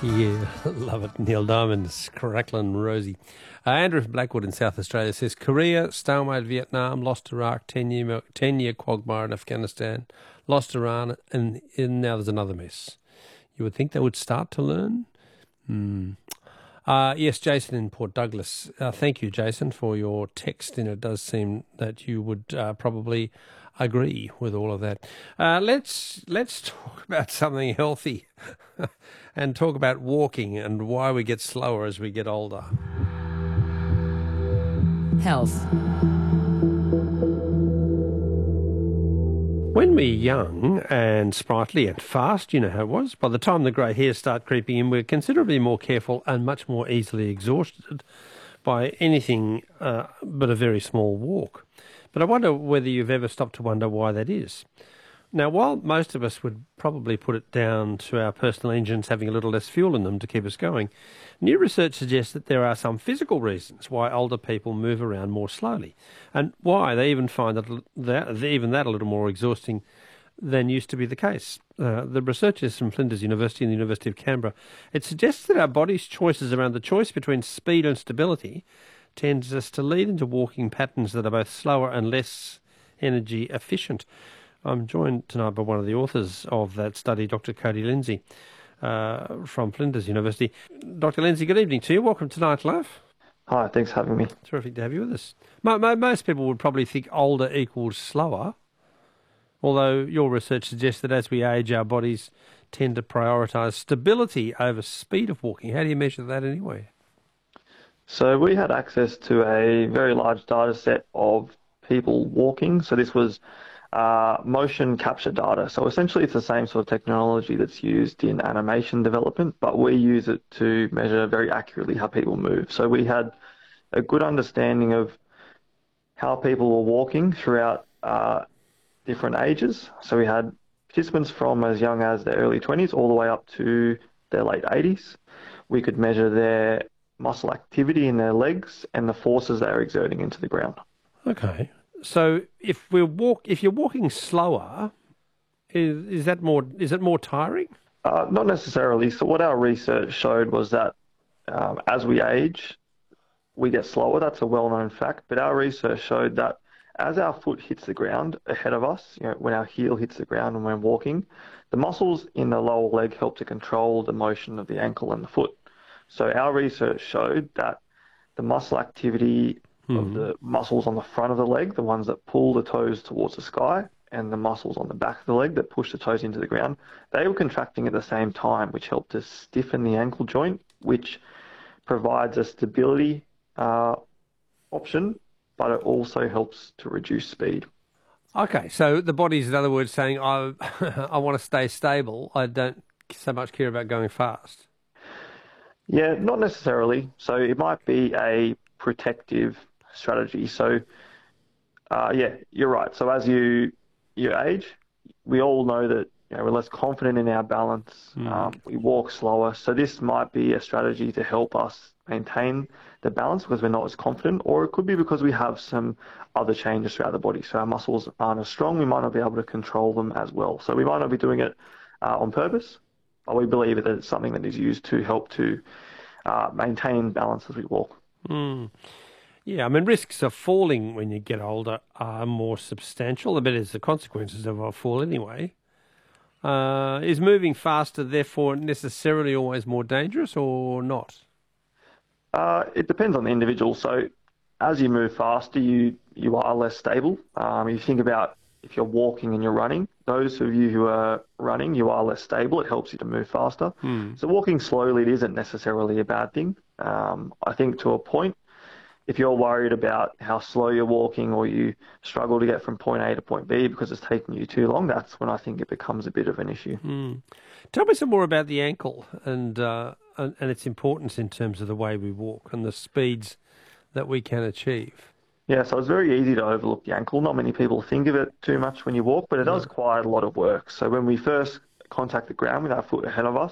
Yeah, love it. Neil Diamond's Crackling Rosie. Andrew from Blackwood in South Australia says, Korea, stalemate Vietnam, lost Iraq, 10-year quagmire in Afghanistan, lost Iran, and now there's another mess. You would think they would start to learn? Yes, Jason in Port Douglas. Thank you, Jason, for your text, and it does seem that you would probably agree with all of that. Let's talk about something healthy and talk about walking and why we get slower as we get older. Health. When we're young and sprightly and fast, you know how it was, by the time the grey hairs start creeping in, we're considerably more careful and much more easily exhausted by anything but a very small walk. But I wonder whether you've ever stopped to wonder why that is. Now, while most of us would probably put it down to our personal engines having a little less fuel in them to keep us going, new research suggests that there are some physical reasons why older people move around more slowly, and why they even find that a little more exhausting than used to be the case. The researchers from Flinders University and the University of Canberra, it suggests that our body's choices around the choice between speed and stability tends us to lead into walking patterns that are both slower and less energy efficient. I'm joined tonight by one of the authors of that study, Dr. Cody Lindsay, from Flinders University. Dr. Lindsay, good evening to you. Welcome to Night Life. Hi, thanks for having me. Terrific to have you with us. Most people would probably think older equals slower, although your research suggests that as we age, our bodies tend to prioritise stability over speed of walking. How do you measure that anyway? So we had access to a very large data set of people walking. So this was motion capture data. So essentially it's the same sort of technology that's used in animation development, but we use it to measure very accurately how people move. So we had a good understanding of how people were walking throughout different ages. So we had participants from as young as their early 20s all the way up to their late 80s. We could measure their muscle activity in their legs and the forces they are exerting into the ground. Okay. So if you're walking slower, is it more tiring? Not necessarily. So what our research showed was that as we age, we get slower. That's a well-known fact. But our research showed that as our foot hits the ground ahead of us, when our heel hits the ground when we're walking, the muscles in the lower leg help to control the motion of the ankle and the foot. So our research showed that the muscle activity of the muscles on the front of the leg, the ones that pull the toes towards the sky, and the muscles on the back of the leg that push the toes into the ground, they were contracting at the same time, which helped to stiffen the ankle joint, which provides a stability option, but it also helps to reduce speed. Okay, so the body's, in other words, saying, I want to stay stable. I don't so much care about going fast. Yeah, not necessarily. So it might be a protective strategy. So, yeah, you're right. So as you age, we all know that we're less confident in our balance. We walk slower. So this might be a strategy to help us maintain the balance because we're not as confident, or it could be because we have some other changes throughout the body. So our muscles aren't as strong. We might not be able to control them as well. So we might not be doing it on purpose, but we believe that it's something that is used to help to maintain balance as we walk. Yeah, I mean, risks of falling when you get older are more substantial. I bet it's the consequences of a fall anyway. Is moving faster therefore necessarily always more dangerous or not? It depends on the individual. So as you move faster, you are less stable. You think about if you're walking and you're running, those of you who are running, you are less stable. It helps you to move faster. So walking slowly, it isn't necessarily a bad thing. I think to a point, if you're worried about how slow you're walking or you struggle to get from point A to point B because it's taking you too long, that's when I think it becomes a bit of an issue. Tell me some more about the ankle and its importance in terms of the way we walk and the speeds that we can achieve. Yeah, so it's very easy to overlook the ankle. Not many people think of it too much when you walk, but it does quite a lot of work. So when we first contact the ground with our foot ahead of us,